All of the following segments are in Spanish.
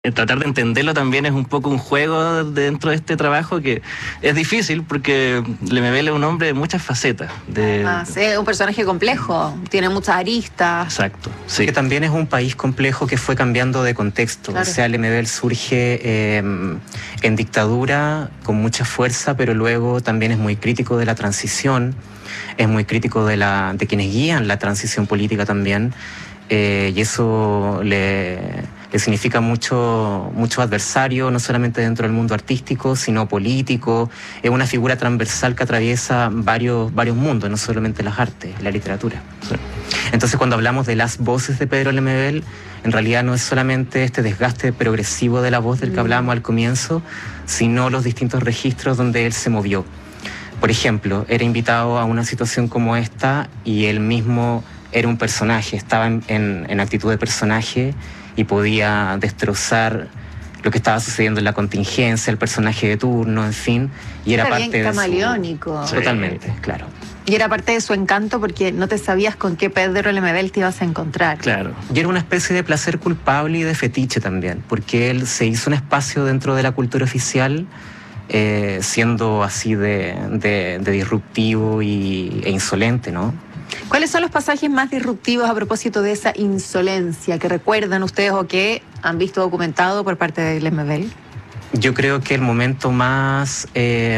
Tratar de entenderlo también es un poco un juego dentro de este trabajo que es difícil porque Lemebel es un hombre de muchas facetas. Sí, es un personaje complejo, tiene muchas aristas. Exacto, sí. Que también es un país complejo que fue cambiando de contexto. Claro. O sea, Lemebel surge en dictadura con mucha fuerza, pero luego también es muy crítico de la transición, es muy crítico de quienes guían la transición política también, y eso le significa mucho adversario, no solamente dentro del mundo artístico, sino político. Es una figura transversal que atraviesa varios mundos, no solamente las artes, la literatura. Sí. Entonces, cuando hablamos de las voces de Pedro Lemebel, en realidad no es solamente este desgaste progresivo de la voz del que hablábamos al comienzo, sino los distintos registros donde él se movió. Por ejemplo, era invitado a una situación como esta y él mismo era un personaje, estaba en actitud de personaje y podía destrozar lo que estaba sucediendo en la contingencia, el personaje de turno, en fin, y era parte de camaleónico. Totalmente, claro. Y era parte de su encanto porque no te sabías con qué Pedro Lemebel te ibas a encontrar. Claro. Y era una especie de placer culpable y de fetiche también, porque él se hizo un espacio dentro de la cultura oficial, siendo así de disruptivo e insolente, ¿no? ¿Cuáles son los pasajes más disruptivos a propósito de esa insolencia que recuerdan ustedes o que han visto documentado por parte de Lemebel? Yo creo que el momento más que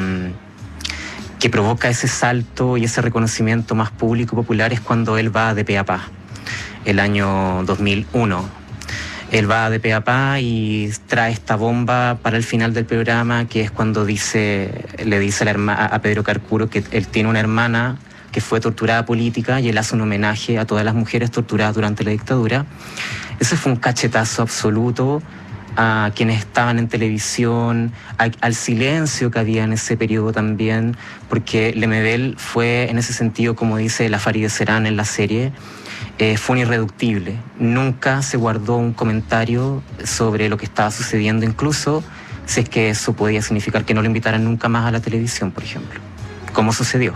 provoca ese salto y ese reconocimiento más público y popular es cuando él va de pe a pa, el año 2001. Él va de pe a pa y trae esta bomba para el final del programa, que es cuando le dice a Pedro Carcuro que él tiene una hermana que fue torturada política y él hace un homenaje a todas las mujeres torturadas durante la dictadura. Ese fue un cachetazo absoluto a quienes estaban en televisión, al silencio que había en ese periodo también, porque Lemebel fue, en ese sentido, como dice la Farideh Serán en la serie, fue un irreductible. Nunca se guardó un comentario sobre lo que estaba sucediendo, incluso si es que eso podía significar que no lo invitaran nunca más a la televisión, por ejemplo, como sucedió.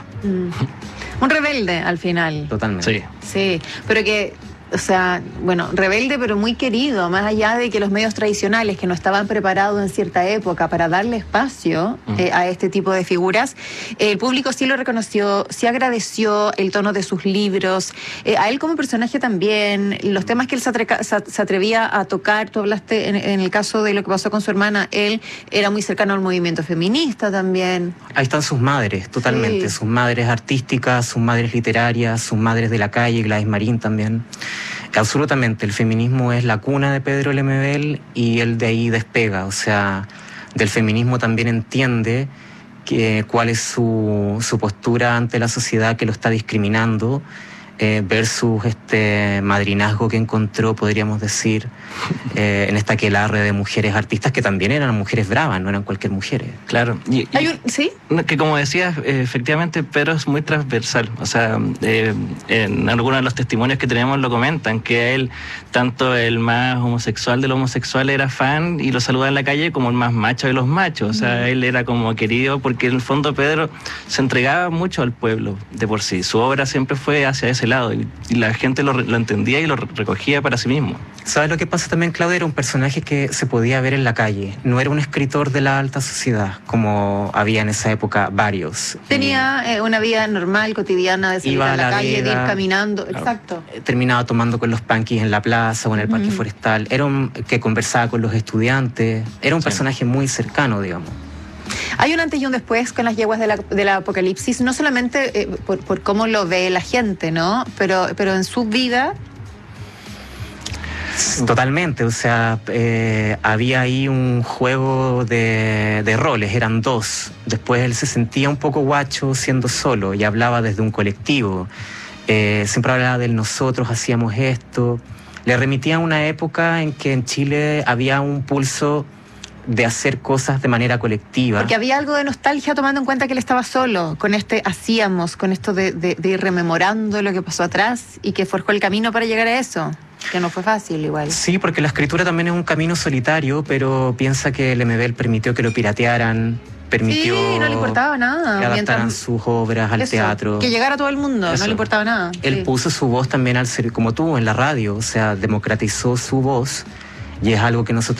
Un rebelde al final. Totalmente. Sí. Sí, pero que, o sea, bueno, rebelde pero muy querido, más allá de que los medios tradicionales que no estaban preparados en cierta época para darle espacio a este tipo de figuras, el público sí lo reconoció, sí agradeció el tono de sus libros, a él como personaje también, los temas que él se atrevía a tocar. Tú hablaste en el caso de lo que pasó con su hermana, él era muy cercano al movimiento feminista también. Ahí están sus madres, totalmente, Sí. sus madres artísticas, sus madres literarias, sus madres de la calle, Gladys Marín también. Absolutamente, el feminismo es la cuna de Pedro Lemebel y él de ahí despega, o sea, del feminismo también entiende cuál es su postura ante la sociedad que lo está discriminando, versus este madrinazgo que encontró, podríamos decir, en esta aquelarre de mujeres artistas que también eran mujeres bravas, no eran cualquier mujeres. Claro. ¿Sí? Que como decías, efectivamente Pedro es muy transversal. O sea, en algunos de los testimonios que tenemos lo comentan, que él, tanto el más homosexual de los homosexuales era fan y lo saluda en la calle, como el más macho de los machos. O sea, él era como querido porque en el fondo Pedro se entregaba mucho al pueblo de por sí. Su obra siempre fue hacia ese lado y la gente lo entendía y lo recogía para sí mismo. ¿Sabes lo que pasa también, Claudia? Era un personaje que se podía ver en la calle. No era un escritor de la alta sociedad, como había en esa época varios. Tenía una vida normal, cotidiana, de salir Iba a la calle, vega, de ir caminando. Claro. Exacto. Terminaba tomando con los punkis en la plaza o en el parque forestal. Era que conversaba con los estudiantes. Era un personaje muy cercano, digamos. Hay un antes y un después con las yeguas del apocalipsis, no solamente por cómo lo ve la gente, ¿no? Pero en su vida. Totalmente, o sea, había ahí un juego de roles, eran dos. Después él se sentía un poco guacho siendo solo y hablaba desde un colectivo. Siempre hablaba del nosotros, hacíamos esto. Le remitía a una época en que en Chile había un pulso de hacer cosas de manera colectiva. Porque había algo de nostalgia tomando en cuenta que él estaba solo, con con esto de ir rememorando lo que pasó atrás y que forjó el camino para llegar a eso, que no fue fácil igual. Sí, porque la escritura también es un camino solitario, pero piensa que Lemebel permitió que lo piratearan, permitió sí, no le importaba nada. que adaptaran sus obras al teatro. Que llegara a todo el mundo, no le importaba nada. Él puso su voz también al ser como tú, en la radio, o sea, democratizó su voz y es algo que nosotros